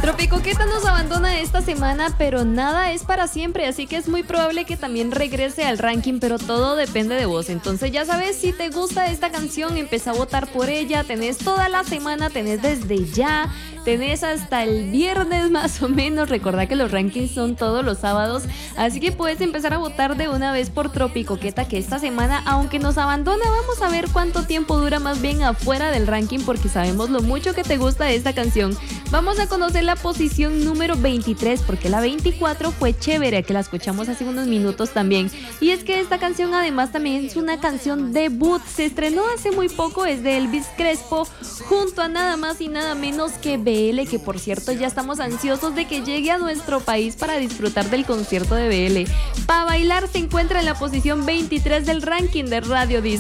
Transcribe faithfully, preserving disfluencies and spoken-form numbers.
Tropicoqueta nos abandona esta semana, pero nada es para siempre, así que es muy probable que también regrese al ranking, pero todo depende de vos. Entonces ya sabes, si te gusta esta canción, empieza a votar por ella. Tenés toda la semana, tenés desde ya, tenés hasta el viernes más o menos. Recordá que los rankings son todos los sábados, así que puedes empezar a votar de una vez por Tropicoqueta, que esta semana, aunque nos abandona, vamos a ver cuánto tiempo dura más bien afuera del ranking, porque sabemos lo mucho que te gusta de esta canción. Vamos a conocer la posición número veintitrés, porque la veinticuatro fue chévere, que la escuchamos hace unos minutos también. Y es que esta canción además también es una canción debut, se estrenó hace muy poco, es de Elvis Crespo, junto a nada más y nada menos que B L, que por cierto ya estamos ansiosos de que llegue a nuestro país para disfrutar del concierto de B L. Pa' Bailar se encuentra en la posición veintitrés del ranking de Radio Disney.